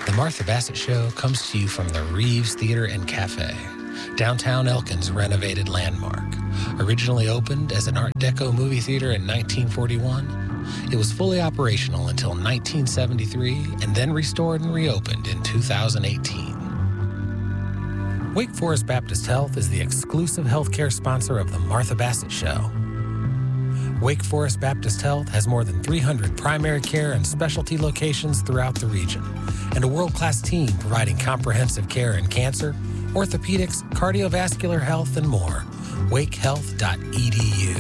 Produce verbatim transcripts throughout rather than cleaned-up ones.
The Martha Bassett Show comes to you from the Reeves Theater and Cafe, downtown Elkin's renovated landmark. Originally opened as an Art Deco movie theater in nineteen forty-one, it was fully operational until nineteen seventy-three and then restored and reopened in two thousand eighteen. Wake Forest Baptist Health is the exclusive healthcare sponsor of the Martha Bassett Show. Wake Forest Baptist Health has more than three hundred primary care and specialty locations throughout the region, and a world-class team providing comprehensive care in cancer, orthopedics, cardiovascular health, and more. wake health dot e d u.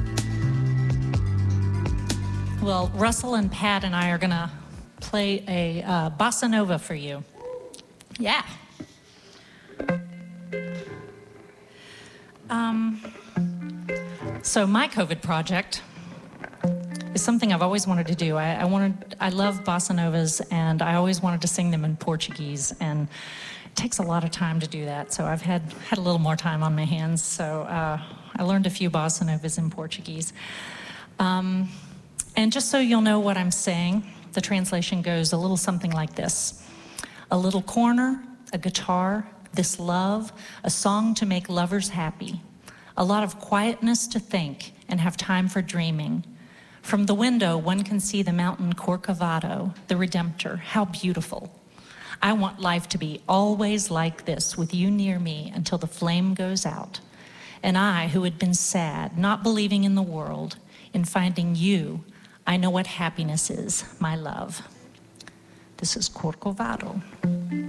Well, Russell and Pat and I are going to play a uh, bossa nova for you. Yeah. Um, so my COVID project is something I've always wanted to do. I, I wanted, I love bossa novas, and I always wanted to sing them in Portuguese, and it takes a lot of time to do that. So I've had had a little more time on my hands. So uh, I learned a few bossa novas in Portuguese. Um, and just so you'll know what I'm saying, the translation goes a little something like this: a little corner, a guitar, this love, a song to make lovers happy, a lot of quietness to think and have time for dreaming. From the window, one can see the mountain Corcovado, the Redemptor. How beautiful. I want life to be always like this, with you near me until the flame goes out. And I, who had been sad, not believing in the world, in finding you, I know what happiness is, my love. This is Corcovado.